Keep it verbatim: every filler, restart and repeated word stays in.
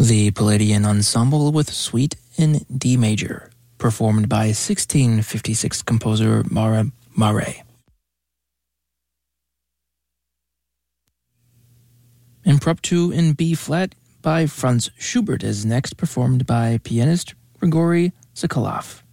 The Palladian Ensemble with Suite in D major, performed by sixteen fifty-six composer Mara Mare. Impromptu in B flat by Franz Schubert is next, performed by pianist Grigory Sokolov.